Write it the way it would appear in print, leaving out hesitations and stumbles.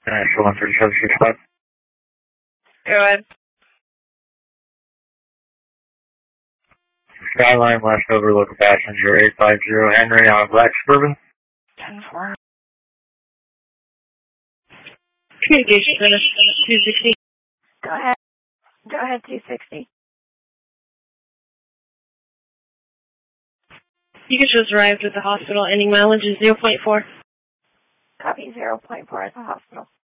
National 13765. Go ahead. Skyline West Overlook passenger 850 Henry on Black Suburban. 10-4. Communication center, 260. Go ahead. Go ahead, 260. You just arrived at the hospital. Ending mileage is 0.4. Copy 0.4 at the hospital.